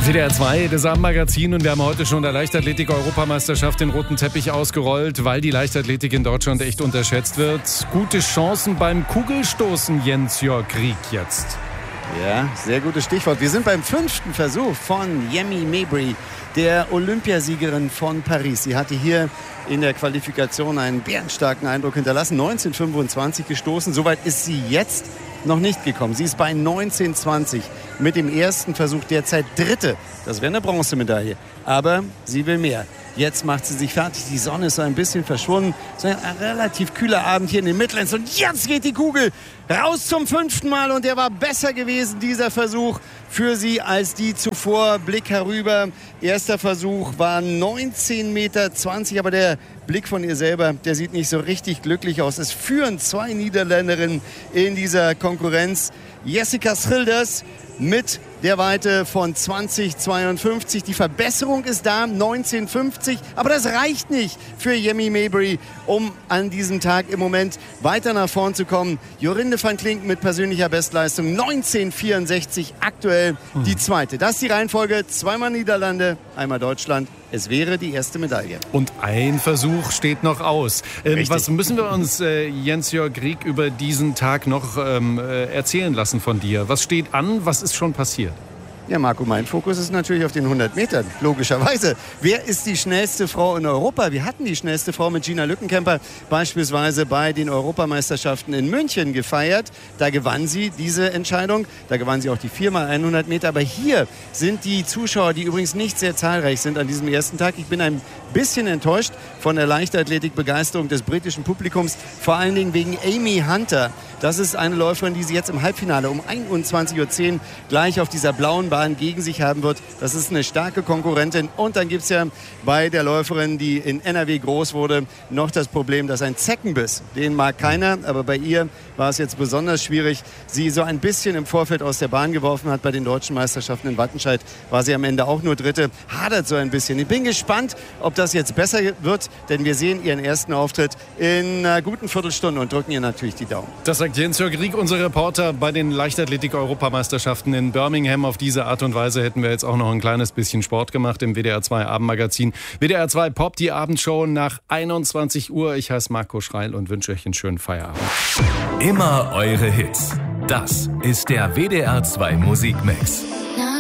WDR 2, das Abendmagazin, und wir haben heute schon der Leichtathletik-Europameisterschaft den roten Teppich ausgerollt, weil die Leichtathletik in Deutschland echt unterschätzt wird. Gute Chancen beim Kugelstoßen, Jens-Jörg Rieck jetzt. Ja, sehr gutes Stichwort. Wir sind beim 5. Versuch von Yemi Mabry, der Olympiasiegerin von Paris. Sie hatte hier in der Qualifikation einen bärenstarken Eindruck hinterlassen. 19,25 gestoßen. Soweit ist sie jetzt noch nicht gekommen. Sie ist bei 19,20 mit dem ersten Versuch derzeit Dritte. Das wäre eine Bronzemedaille. Aber sie will mehr. Jetzt macht sie sich fertig. Die Sonne ist so ein bisschen verschwunden. So ein relativ kühler Abend hier in den Midlands. Und jetzt geht die Kugel raus zum 5. Mal. Und der war besser gewesen, dieser Versuch, für sie als die zuvor. Blick herüber. Erster Versuch war 19,20 Meter. Aber der Blick von ihr selber, der sieht nicht so richtig glücklich aus. Es führen 2 Niederländerinnen in dieser Konkurrenz. Jessica Schilders mit der Weite von 20,52. Die Verbesserung ist da, 19,50. Aber das reicht nicht für Yemi Mabry, um an diesem Tag im Moment weiter nach vorn zu kommen. Jorinde van Klink mit persönlicher Bestleistung, 19,64 aktuell die zweite. Das ist die Reihenfolge. Zweimal Niederlande, einmal Deutschland. Es wäre die erste Medaille. Und ein Versuch steht noch aus. Was müssen wir uns, Jens-Jörg Rieck, über diesen Tag noch erzählen lassen von dir? Was steht an? Was ist schon passiert? Ja, Marco, mein Fokus ist natürlich auf den 100 Metern, logischerweise. Wer ist die schnellste Frau in Europa? Wir hatten die schnellste Frau mit Gina Lückenkämper beispielsweise bei den Europameisterschaften in München gefeiert. Da gewann sie diese Entscheidung. Da gewann sie auch die 4x100 Meter. Aber hier sind die Zuschauer, die übrigens nicht sehr zahlreich sind an diesem ersten Tag. Ich bin ein bisschen enttäuscht von der Leichtathletik-Begeisterung des britischen Publikums. Vor allen Dingen wegen Amy Hunter. Das ist eine Läuferin, die sie jetzt im Halbfinale um 21:10 Uhr gleich auf dieser blauen Bahn gegen sich haben wird. Das ist eine starke Konkurrentin. Und dann gibt es ja bei der Läuferin, die in NRW groß wurde, noch das Problem, dass ein Zeckenbiss, den mag keiner, aber bei ihr war es jetzt besonders schwierig. Sie so ein bisschen im Vorfeld aus der Bahn geworfen hat. Bei den deutschen Meisterschaften in Wattenscheid war sie am Ende auch nur Dritte. Hadert so ein bisschen. Ich bin gespannt, ob das jetzt besser wird, denn wir sehen ihren ersten Auftritt in einer guten Viertelstunde und drücken ihr natürlich die Daumen. Das sagt Jens-Jörg Rieck, unser Reporter bei den Leichtathletik-Europameisterschaften in Birmingham. Auf diese Art und Weise hätten wir jetzt auch noch ein kleines bisschen Sport gemacht im WDR 2 Abendmagazin. WDR 2 Pop, die Abendshow nach 21 Uhr. Ich heiße Marco Schreil und wünsche euch einen schönen Feierabend. Immer eure Hits. Das ist der WDR 2 Musikmix.